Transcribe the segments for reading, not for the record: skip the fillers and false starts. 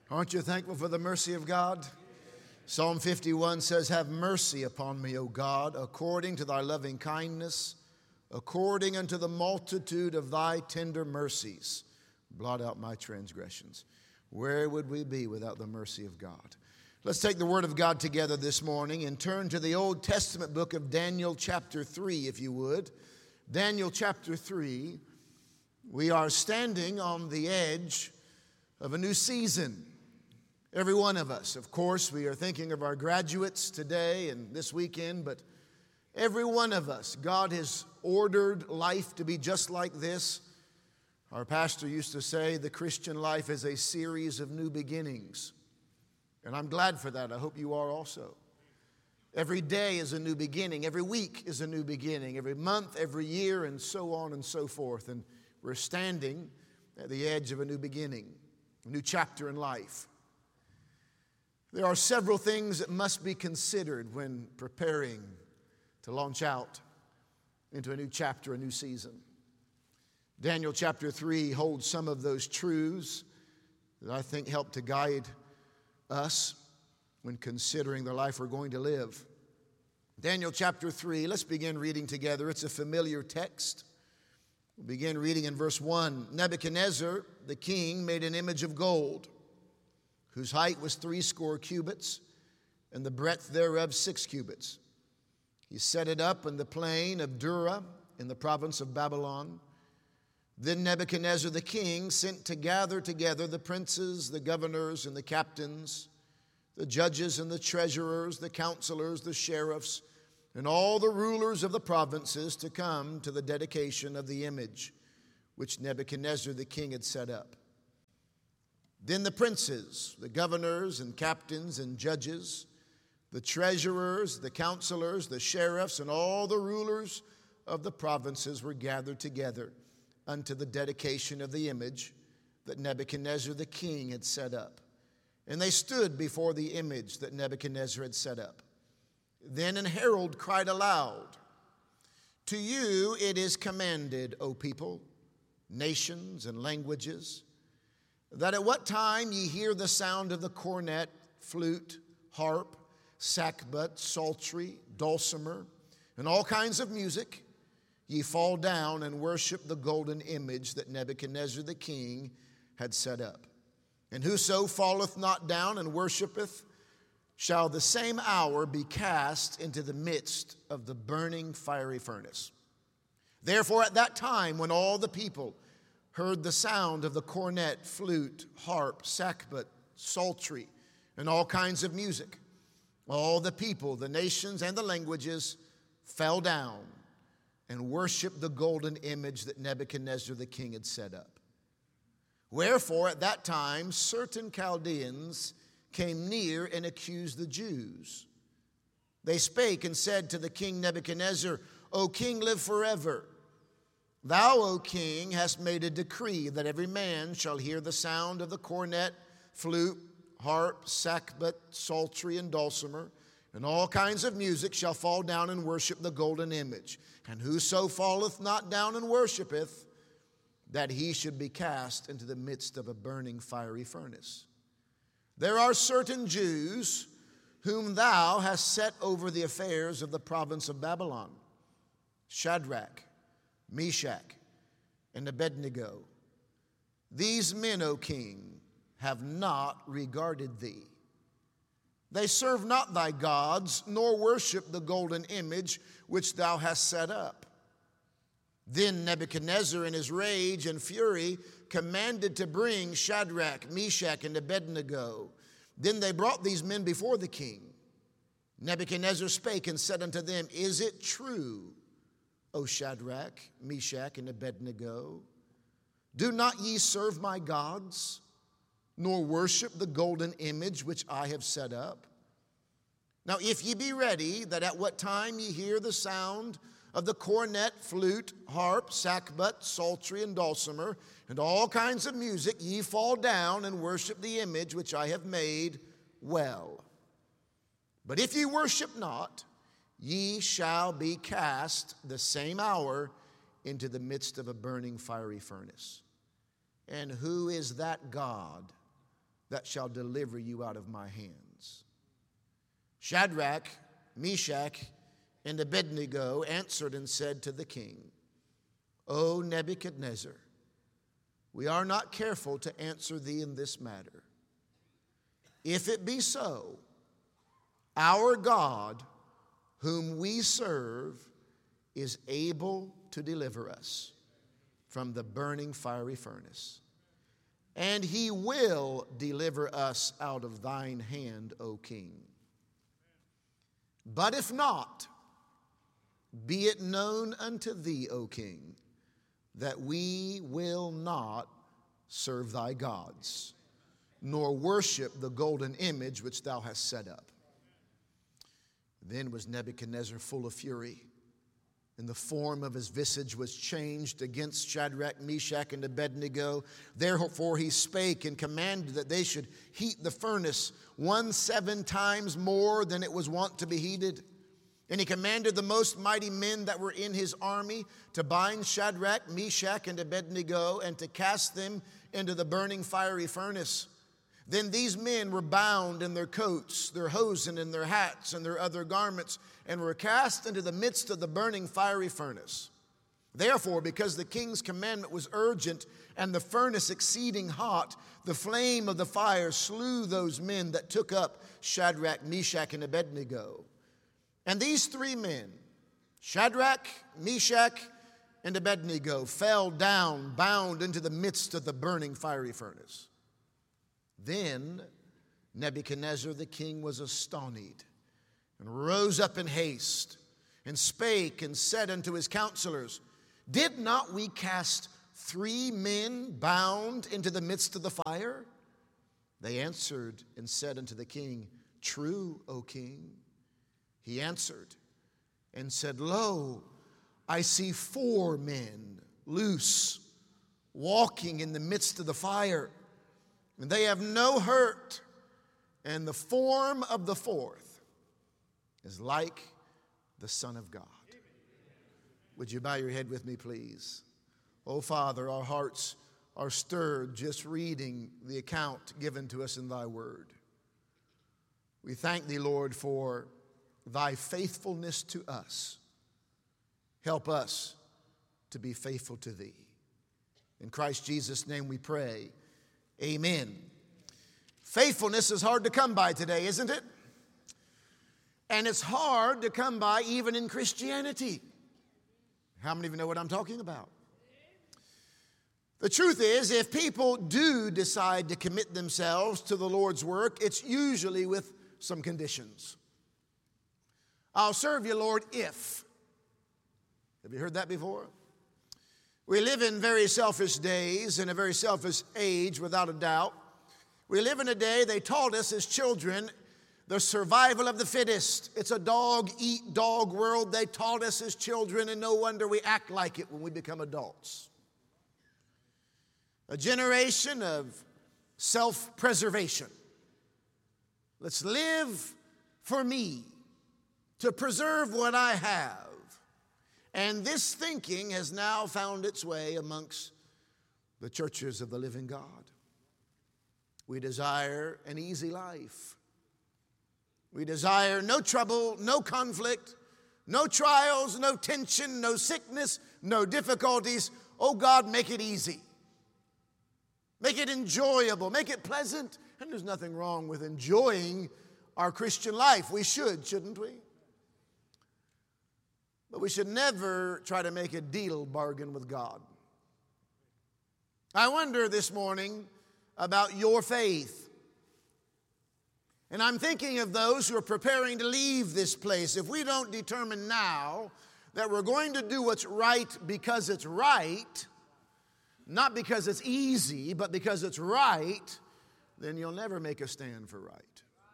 Aren't you thankful for the mercy of God? Psalm 51 says, "Have mercy upon me, O God, according to thy loving kindness, according unto the multitude of thy tender mercies. Blot out my transgressions." Where would we be without the mercy of God? Let's take the Word of God together this morning and turn to the Old Testament book of Daniel chapter 3, if you would. Daniel chapter 3. We are standing on the edge of a new season. Every one of us, of course, we are thinking of our graduates today and this weekend, but every one of us, God has ordered life to be just like this. Our pastor used to say the Christian life is a series of new beginnings. And I'm glad for that. I hope you are also. Every day is a new beginning. Every week is a new beginning. Every month, every year, and so on and so forth. And we're standing at the edge of a new beginning, a new chapter in life. There are several things that must be considered when preparing to launch out into a new chapter, a new season. Daniel chapter 3 holds some of those truths that I think help to guide us when considering the life we're going to live. Daniel chapter 3, let's begin reading together. It's a familiar text. We'll begin reading in verse 1. Nebuchadnezzar, the king, made an image of gold, whose height was 80 cubits, and the breadth thereof 6 cubits. He set it up in the plain of Dura, in the province of Babylon. Then Nebuchadnezzar the king sent to gather together the princes, the governors, and the captains, the judges and the treasurers, the counselors, the sheriffs, and all the rulers of the provinces to come to the dedication of the image which Nebuchadnezzar the king had set up. Then the princes, the governors and captains and judges, the treasurers, the counselors, the sheriffs, and all the rulers of the provinces were gathered together unto the dedication of the image that Nebuchadnezzar the king had set up. And they stood before the image that Nebuchadnezzar had set up. Then an herald cried aloud, "To you it is commanded, O people, nations, and languages, that at what time ye hear the sound of the cornet, flute, harp, sackbut, psaltery, dulcimer, and all kinds of music, ye fall down and worship the golden image that Nebuchadnezzar the king had set up. And whoso falleth not down and worshipeth shall the same hour be cast into the midst of the burning fiery furnace. Therefore at that time when all the people heard the sound of the cornet, flute, harp, sackbut, psaltery, and all kinds of music, all the people, the nations, and the languages fell down and worshiped the golden image that Nebuchadnezzar the king had set up. Wherefore at that time certain Chaldeans came near and accused the Jews. They spake and said to the king Nebuchadnezzar, O king, live forever. Thou, O king, hast made a decree that every man shall hear the sound of the cornet, flute, harp, sackbut, psaltery, and dulcimer, and all kinds of music shall fall down and worship the golden image. And whoso falleth not down and worshipeth, that he should be cast into the midst of a burning fiery furnace. There are certain Jews whom thou hast set over the affairs of the province of Babylon, Shadrach, Meshach, and Abednego. These men, O king, have not regarded thee. They serve not thy gods, nor worship the golden image which thou hast set up. Then Nebuchadnezzar in his rage and fury commanded to bring Shadrach, Meshach, and Abednego. Then they brought these men before the king. Nebuchadnezzar spake and said unto them, Is it true, O Shadrach, Meshach, and Abednego? Do not ye serve my gods, nor worship the golden image which I have set up? Now if ye be ready, that at what time ye hear the sound of the cornet, flute, harp, sackbut, psaltery, and dulcimer, and all kinds of music, ye fall down and worship the image which I have made, well. But if ye worship not, ye shall be cast the same hour into the midst of a burning fiery furnace. And who is that God that shall deliver you out of my hands. Shadrach, Meshach, and Abednego answered and said to the king, O Nebuchadnezzar, we are not careful to answer thee in this matter. If it be so, our God, whom we serve, is able to deliver us from the burning fiery furnace. And he will deliver us out of thine hand, O king. But if not, be it known unto thee, O king, that we will not serve thy gods, nor worship the golden image which thou hast set up. Then was Nebuchadnezzar full of fury, and the form of his visage was changed against Shadrach, Meshach, and Abednego. Therefore he spake and commanded that they should heat the furnace 17 times more than it was wont to be heated. And he commanded the most mighty men that were in his army to bind Shadrach, Meshach, and Abednego, and to cast them into the burning fiery furnace. Then these men were bound in their coats, their hosen, and their hats, and their other garments, and were cast into the midst of the burning fiery furnace. Therefore, because the king's commandment was urgent, and the furnace exceeding hot, the flame of the fire slew those men that took up Shadrach, Meshach, and Abednego. And these three men, Shadrach, Meshach, and Abednego, fell down, bound into the midst of the burning fiery furnace. Then Nebuchadnezzar the king was astonied, and rose up in haste, and spake and said unto his counselors, Did not we cast 3 men bound into the midst of the fire? They answered and said unto the king, True, O king. He answered and said, Lo, I see 4 men loose, walking in the midst of the fire, and they have no hurt, and the form of the 4th is like the Son of God. Would you bow your head with me, please? Oh, Father, our hearts are stirred just reading the account given to us in thy word. We thank thee, Lord, for thy faithfulness to us. Help us to be faithful to thee. In Christ Jesus' name we pray. Amen. Faithfulness is hard to come by today, isn't it? And it's hard to come by even in Christianity. How many of you know what I'm talking about? The truth is, if people do decide to commit themselves to the Lord's work, it's usually with some conditions. I'll serve you, Lord, if. Have you heard that before? We live in very selfish days, in a very selfish age, without a doubt. We live in a day, they taught us as children, the survival of the fittest. It's a dog-eat-dog world. They taught us as children, and no wonder we act like it when we become adults. A generation of self-preservation. Let's live for me, to preserve what I have. And this thinking has now found its way amongst the churches of the living God. We desire an easy life. We desire no trouble, no conflict, no trials, no tension, no sickness, no difficulties. Oh God, make it easy. Make it enjoyable. Make it pleasant. And there's nothing wrong with enjoying our Christian life. We should, shouldn't we? But we should never try to make a deal bargain with God. I wonder this morning about your faith. And I'm thinking of those who are preparing to leave this place. If we don't determine now that we're going to do what's right because it's right, not because it's easy, but because it's right, then you'll never make a stand for right.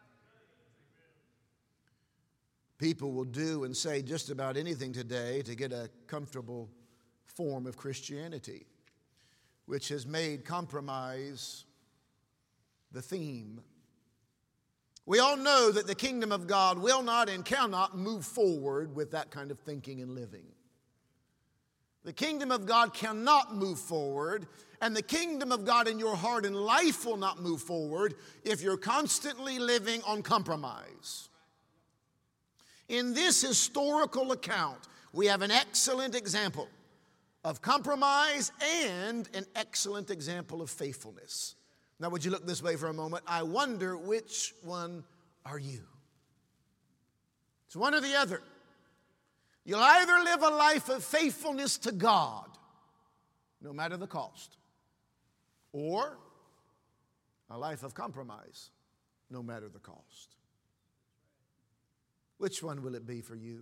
People will do and say just about anything today to get a comfortable form of Christianity, which has made compromise the theme. We all know that the kingdom of God will not and cannot move forward with that kind of thinking and living. The kingdom of God cannot move forward, and the kingdom of God in your heart and life will not move forward if you're constantly living on compromise. In this historical account, we have an excellent example of compromise and an excellent example of faithfulness. Now, would you look this way for a moment? I wonder, which one are you? It's one or the other. You'll either live a life of faithfulness to God, no matter the cost, or a life of compromise, no matter the cost. Which one will it be for you?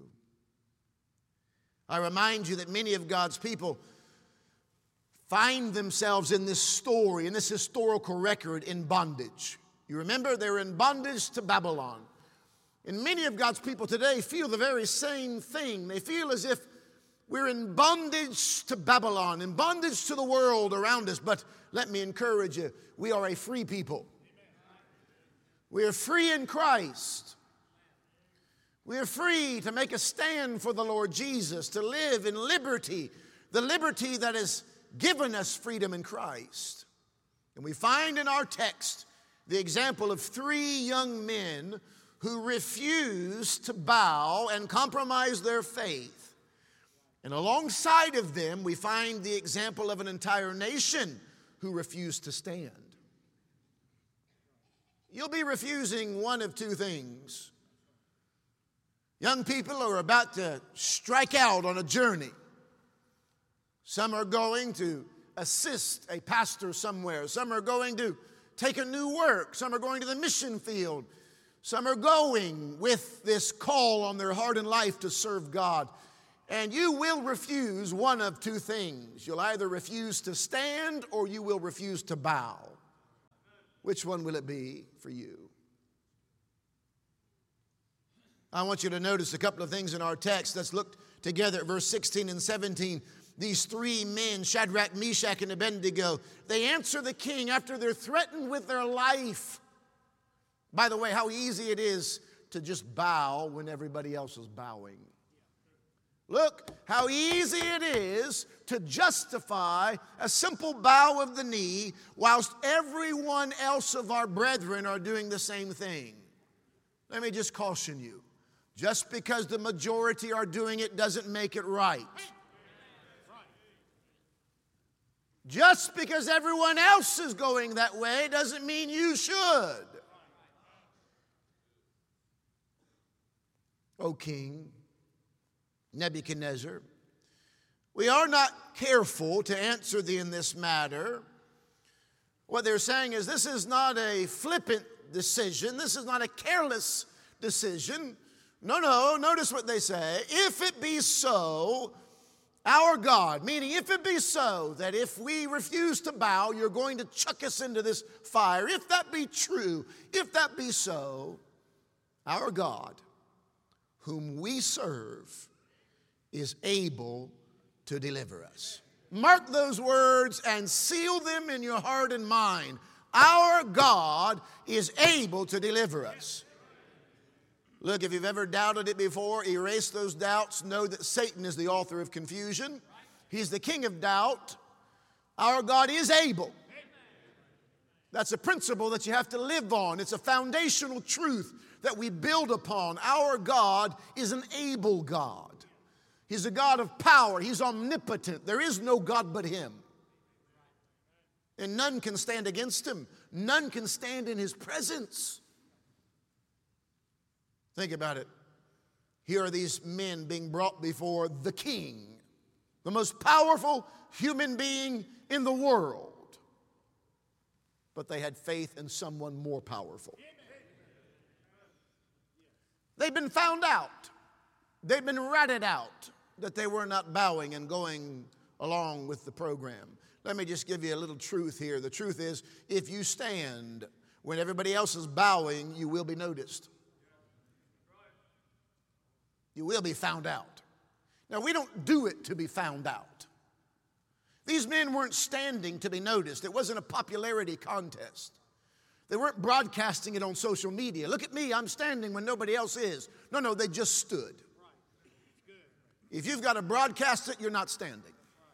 I remind you that many of God's people find themselves in this story, in this historical record, in bondage. You remember, they're in bondage to Babylon. And many of God's people today feel the very same thing. They feel as if we're in bondage to Babylon, in bondage to the world around us. But let me encourage you, we are a free people. We are free in Christ. We are free to make a stand for the Lord Jesus, to live in liberty, the liberty that has given us freedom in Christ. And we find in our text the example of 3 young men who refused to bow and compromise their faith. And alongside of them, we find the example of an entire nation who refused to stand. You'll be refusing one of 2 things. Young people are about to strike out on a journey. Some are going to assist a pastor somewhere. Some are going to take a new work. Some are going to the mission field. Some are going with this call on their heart and life to serve God. And you will refuse one of 2 things. You'll either refuse to stand or you will refuse to bow. Which one will it be for you? I want you to notice a couple of things in our text. Let's look together at verse 16 and 17. These 3 men, Shadrach, Meshach, and Abednego, they answer the king after they're threatened with their life. By the way, how easy it is to just bow when everybody else is bowing. Look how easy it is to justify a simple bow of the knee whilst everyone else of our brethren are doing the same thing. Let me just caution you. Just because the majority are doing it doesn't make it right. Just because everyone else is going that way doesn't mean you should. O King Nebuchadnezzar, we are not careful to answer thee in this matter. What they're saying is this is not a flippant decision. This is not a careless decision. No, notice what they say. If it be so, our God, meaning if it be so that if we refuse to bow, you're going to chuck us into this fire. If that be true, if that be so, our God, whom we serve, is able to deliver us. Mark those words and seal them in your heart and mind. Our God is able to deliver us. Look, if you've ever doubted it before, erase those doubts. Know that Satan is the author of confusion. He's the king of doubt. Our God is able. That's a principle that you have to live on. It's a foundational truth that we build upon. Our God is an able God. He's a God of power. He's omnipotent. There is no God but Him. And none can stand against Him. None can stand in His presence. Think about it. Here are these men being brought before the king, the most powerful human being in the world. But they had faith in someone more powerful. They've been found out. They've been ratted out that they were not bowing and going along with the program. Let me just give you a little truth here. The truth is, if you stand when everybody else is bowing, you will be noticed. You will be found out. Now, we don't do it to be found out. These men weren't standing to be noticed. It wasn't a popularity contest. They weren't broadcasting it on social media. Look at me, I'm standing when nobody else is. No, they just stood. If you've got to broadcast it, you're not standing.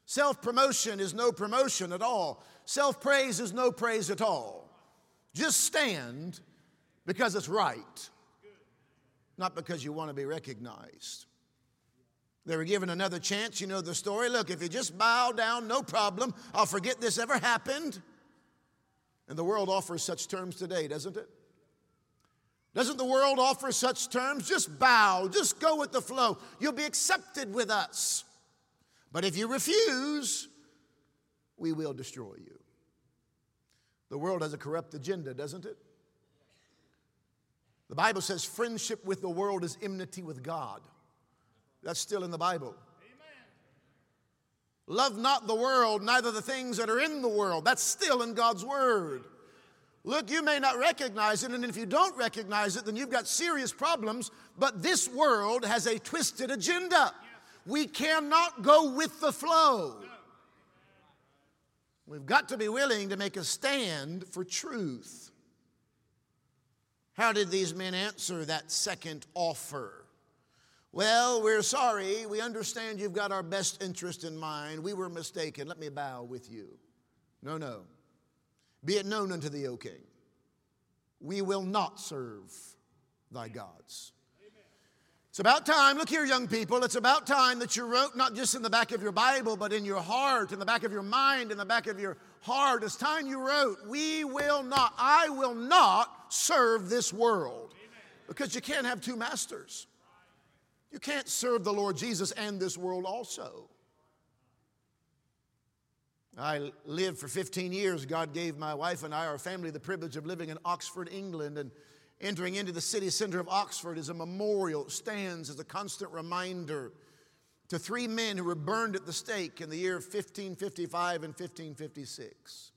Self-promotion is no promotion at all. Self-praise is no praise at all. Just stand because it's right, not because you want to be recognized. They were given another chance. You know the story. Look, if you just bow down, no problem. I'll forget this ever happened. And the world offers such terms today, doesn't it? Doesn't the world offer such terms? Just bow, just go with the flow. You'll be accepted with us. But if you refuse, we will destroy you. The world has a corrupt agenda, doesn't it? The Bible says friendship with the world is enmity with God. That's still in the Bible. Love not the world, neither the things that are in the world. That's still in God's Word. Look, you may not recognize it, and if you don't recognize it, then you've got serious problems, but this world has a twisted agenda. We cannot go with the flow. We've got to be willing to make a stand for truth. How did these men answer that second offer? Well, we're sorry. We understand you've got our best interest in mind. We were mistaken. Let me bow with you. No. Be it known unto thee, O king, we will not serve thy gods. It's about time, look here, young people, it's about time that you wrote not just in the back of your Bible, but in your heart, in the back of your mind, in the back of your heart. It's time you wrote, I will not serve this world. Because you can't have two masters. You can't serve the Lord Jesus and this world also. I lived for 15 years. God gave my wife and I, our family, the privilege of living in Oxford, England. And entering into the city center of Oxford is a memorial. It stands as a constant reminder to three men who were burned at the stake in the year 1555 and 1556.